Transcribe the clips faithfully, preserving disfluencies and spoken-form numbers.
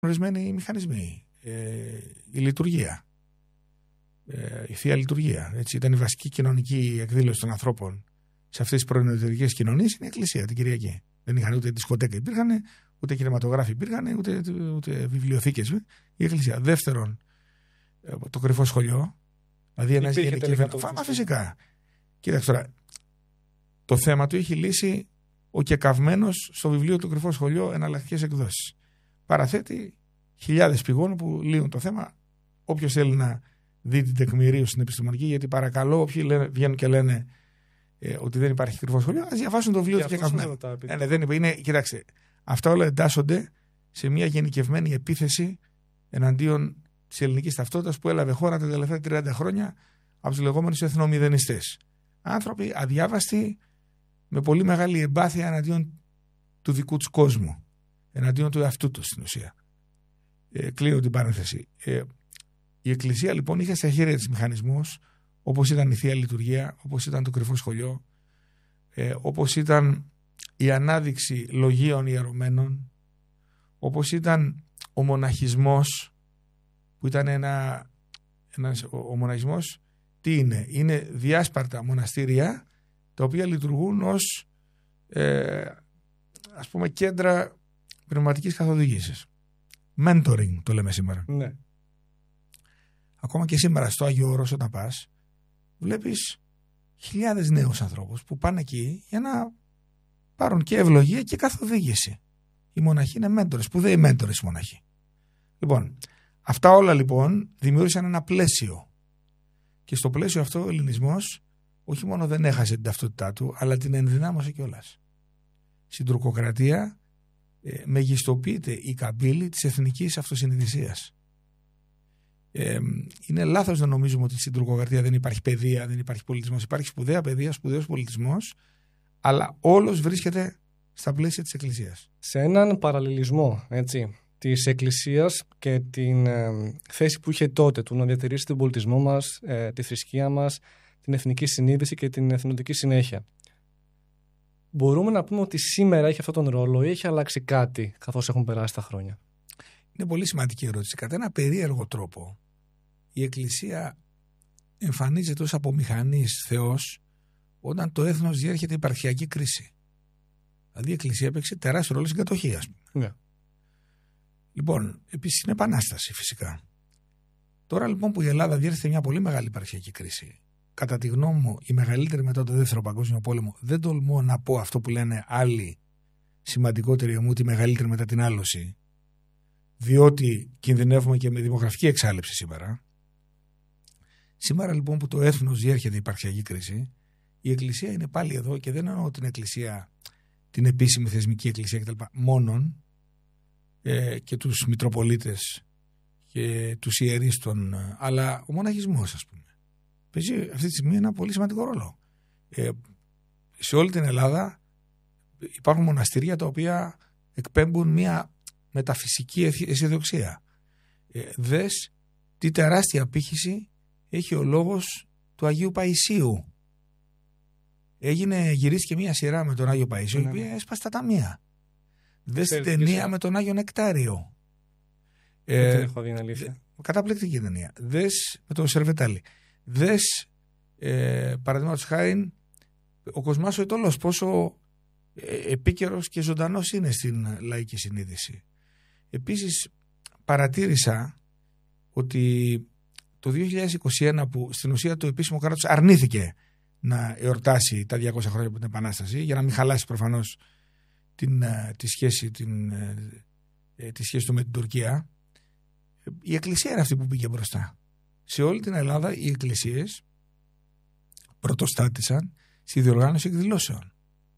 ορισμένοι μηχανισμοί. Ε, η λειτουργία. Ε, η Θεία Λειτουργία. Έτσι, ήταν η βασική κοινωνική εκδήλωση των ανθρώπων σε αυτές τις προενωτερικές κοινωνίες, είναι η Εκκλησία την Κυριακή. Δεν είχαν ούτε δισκοτέκα υπήρχαν, ούτε κινηματογράφοι υπήρχαν, ούτε, ούτε βιβλιοθήκες. Η Εκκλησία. Δεύτερον, το κρυφό σχολείο. Δηλαδή ένα γενικευμένο. Φάμα φυσικά. Κοίταξε τώρα. Το θέμα του έχει λύσει ο Κεκαυμένος στο βιβλίο του Κρυφό Σχολείο, εναλλακτικές εκδόσεις. Παραθέτει χιλιάδες πηγών που λύουν το θέμα. Όποιος θέλει να δει την τεκμηρίωση στην επιστημονική, γιατί παρακαλώ, όποιοι λένε, βγαίνουν και λένε ε, ότι δεν υπάρχει κρυφό σχολείο, ας διαβάσουν το βιβλίο του Κεκαυμένου. Ε, ναι, δεν είναι, κοιτάξτε, αυτά όλα εντάσσονται σε μια γενικευμένη επίθεση εναντίον της ελληνικής ταυτότητας που έλαβε χώρα τα τελευταία τριάντα χρόνια από τους λεγόμενους εθνομηδενιστές. Άνθρωποι αδιάβαστοι, με πολύ μεγάλη εμπάθεια εναντίον του δικού τους κόσμου, εναντίον του εαυτού του στην ουσία. Ε, κλείνω την παρένθεση. Ε, η Εκκλησία λοιπόν είχε στα χέρια της μηχανισμούς, όπως ήταν η Θεία Λειτουργία, όπως ήταν το Κρυφό Σχολείο, ε, όπως ήταν η ανάδειξη λογίων ιερωμένων, όπως ήταν ο μοναχισμός, που ήταν ένα, ένας, ο, ο μοναχισμός τι είναι, είναι διάσπαρτα μοναστήρια τα οποία λειτουργούν ως ε, ας πούμε κέντρα πνευματικής καθοδήγησης. Mentoring το λέμε σήμερα. Ναι. Ακόμα και σήμερα στο Άγιο Όρος όταν πας, βλέπεις χιλιάδες νέους ανθρώπους που πάνε εκεί για να πάρουν και ευλογία και καθοδήγηση. Οι μοναχοί είναι μέντορες, σπουδαίοι μέντορες οι μοναχοί. Λοιπόν, αυτά όλα λοιπόν δημιούργησαν ένα πλαίσιο. Και στο πλαίσιο αυτό ο ελληνισμός όχι μόνο δεν έχασε την ταυτότητά του, αλλά την ενδυνάμωσε κιόλας. Στην τουρκοκρατία ε, μεγιστοποιείται η καμπύλη της εθνικής αυτοσυνειδησίας. Ε, είναι λάθος να νομίζουμε ότι στην τουρκοκρατία δεν υπάρχει παιδεία, δεν υπάρχει πολιτισμός. Υπάρχει σπουδαία παιδεία, σπουδαίος πολιτισμός, αλλά όλος βρίσκεται στα πλαίσια της Εκκλησίας. Σε έναν παραλληλισμό, έτσι, της Εκκλησίας και την ε, θέση που είχε τότε του να διατηρήσει τον πολιτισμό μας, ε, τη θρησκεία μας, την εθνική συνείδηση και την εθνοτική συνέχεια. Μπορούμε να πούμε ότι σήμερα έχει αυτόν τον ρόλο ή έχει αλλάξει κάτι καθώς έχουν περάσει τα χρόνια? Είναι πολύ σημαντική ερώτηση. Κατά ένα περίεργο τρόπο η Εκκλησία εμφανίζεται ως απομηχανής Θεός όταν το έθνος διέρχεται υπαρξιακή κρίση. Δηλαδή η Εκκλησία έπαιξε τεράστιο ρόλο στην κατοχή, ας πούμε. Ναι. Λοιπόν, επίσης είναι επανάσταση φυσικά. Τώρα λοιπόν που η Ελλάδα διέρχεται μια πολύ μεγάλη υπαρξιακή κρίση, κατά τη γνώμη μου η μεγαλύτερη μετά το Δεύτερο Παγκόσμιο Πόλεμο, δεν τολμώ να πω αυτό που λένε άλλοι σημαντικότεροι μου, τη μεγαλύτερη μετά την άλωση, διότι κινδυνεύουμε και με δημογραφική εξάλληψη σήμερα. Σήμερα λοιπόν που το έθνος διέρχεται υπαρξιακή κρίση, η Εκκλησία είναι πάλι εδώ και δεν εννοώ την Εκκλησία, την επίσημη θεσμική Εκκλησία κτλ. Μόνον ε, και τους Μητροπολίτες και τους ιερείς των, αλλά ο μοναχισμός ας πούμε παίζει αυτή τη στιγμή ένα πολύ σημαντικό ρόλο. Ε, σε όλη την Ελλάδα υπάρχουν μοναστήρια τα οποία εκπέμπουν μια μεταφυσική αισιοδοξία. Ε, δες τι τεράστια απήχηση έχει ο λόγος του Αγίου Παϊσίου. Έγινε, γυρίστηκε μια σειρά με τον Άγιο Παϊσίο, η οποία έσπασε τα ταμεία. Δες την ταινία με τον Άγιο Νεκτάριο. Δεν ε, έχω δει, είναι αλήθεια. Καταπληκτική ταινία. Δες με τον Σερβετάλη. Δες, ε, παραδείγματος χάριν, ο Κοσμάς ο Ιτωλός πόσο ε, επίκαιρος και ζωντανός είναι στην λαϊκή συνείδηση. Επίσης παρατήρησα ότι το δύο χιλιάδες είκοσι ένα που στην ουσία το επίσημο κράτος αρνήθηκε να εορτάσει τα διακόσια χρόνια από την Επανάσταση για να μην χαλάσει προφανώς την, τη, σχέση, την, τη σχέση του με την Τουρκία, η Εκκλησία είναι αυτή που πήγε μπροστά. Σε όλη την Ελλάδα οι εκκλησίες πρωτοστάτησαν στη διοργάνωση εκδηλώσεων.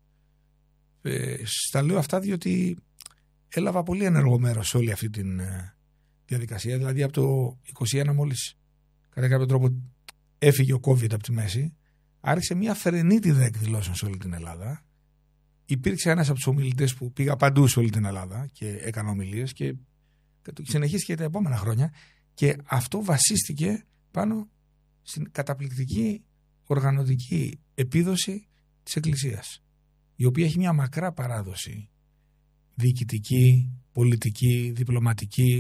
Ε, στα λέω αυτά διότι έλαβα πολύ ενεργό μέρος σε όλη αυτή τη διαδικασία. Δηλαδή από το είκοσι ένα μόλις κατά κάποιο τρόπο έφυγε ο COVID από τη μέση, άρχισε μια φρενίτιδα εκδηλώσεων σε όλη την Ελλάδα. Υπήρξε ένας από τους ομιλητές που πήγα παντού σε όλη την Ελλάδα και έκανα ομιλίες και συνεχίστηκε τα επόμενα χρόνια και αυτό βασίστηκε πάνω στην καταπληκτική οργανωτική επίδοση της Εκκλησίας, η οποία έχει μια μακρά παράδοση διοικητική, πολιτική, διπλωματική,